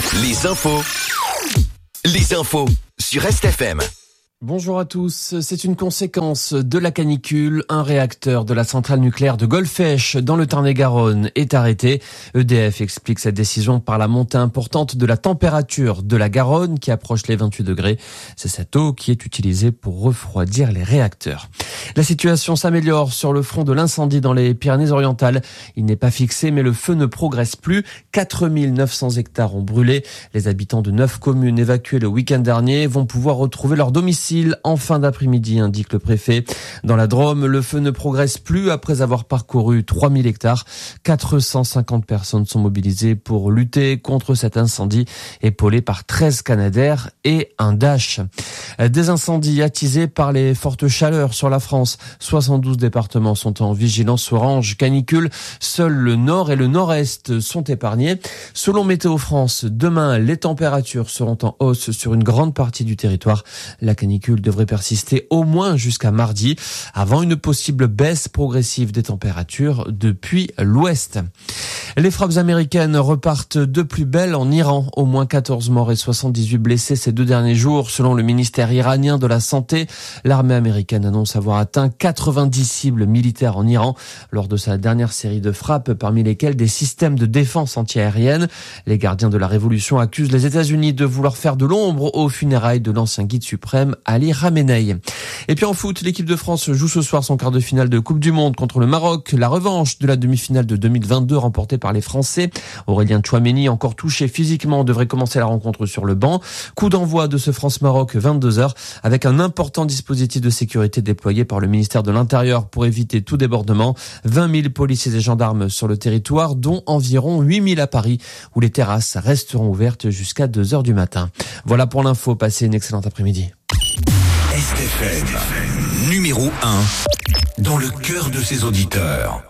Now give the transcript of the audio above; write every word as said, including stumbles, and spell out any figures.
Les infos. Les infos sur Est F M. Bonjour à tous. C'est une conséquence de la canicule. Un réacteur de la centrale nucléaire de Golfech dans le Tarn-et-Garonne est arrêté. E D F explique cette décision par la montée importante de la température de la Garonne qui approche les vingt-huit degrés. C'est cette eau qui est utilisée pour refroidir les réacteurs. La situation s'améliore sur le front de l'incendie dans les Pyrénées-Orientales. Il n'est pas fixé, mais le feu ne progresse plus. quatre mille neuf cents hectares ont brûlé. Les habitants de neuf communes évacuées le week-end dernier vont pouvoir retrouver leur domicile en fin d'après-midi, indique le préfet. Dans la Drôme, le feu ne progresse plus après avoir parcouru trois mille hectares. quatre cent cinquante personnes sont mobilisées pour lutter contre cet incendie, épaulé par treize Canadair et un Dash. Des incendies attisés par les fortes chaleurs sur la France. soixante-douze départements sont en vigilance orange canicule. Seuls le nord et le nord-est sont épargnés. Selon Météo France, demain, les températures seront en hausse sur une grande partie du territoire. La canicule devrait persister au moins jusqu'à mardi, avant une possible baisse progressive des températures depuis l'ouest. Les frappes américaines repartent de plus belle en Iran. Au moins quatorze morts et soixante-dix-huit blessés ces deux derniers jours, selon le ministère iranien de la Santé. L'armée américaine annonce avoir atteint quatre-vingt-dix cibles militaires en Iran lors de sa dernière série de frappes, parmi lesquelles des systèmes de défense antiaérienne. Les gardiens de la révolution accusent les États-Unis de vouloir faire de l'ombre aux funérailles de l'ancien guide suprême Ali Khamenei. Et puis en foot, l'équipe de France joue ce soir son quart de finale de Coupe du Monde contre le Maroc. La revanche de la demi-finale de deux mille vingt-deux remportée par les Français. Aurélien Tchouaméni, encore touché physiquement, devrait commencer la rencontre sur le banc. Coup d'envoi de ce France-Maroc vingt-deux heures avec un important dispositif de sécurité déployé par le ministère de l'Intérieur pour éviter tout débordement. vingt mille policiers et gendarmes sur le territoire, dont environ huit mille à Paris, où les terrasses resteront ouvertes jusqu'à deux heures du matin. Voilà pour l'info. Passez une excellente après-midi. Est F M, numéro un, dans le cœur de ses auditeurs.